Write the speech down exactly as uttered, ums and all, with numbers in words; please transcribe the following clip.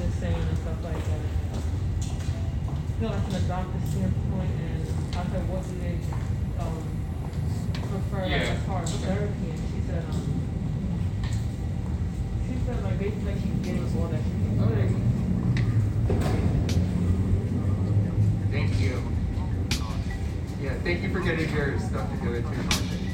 just saying and stuff like that. You know, like from a doctor's standpoint, and I said, what do they um, prefer like, Yeah. as far as therapy? And she said, um, she said like basically like she's getting all that she can. Okay. Thank you. Yeah, thank you for getting your stuff to do it too.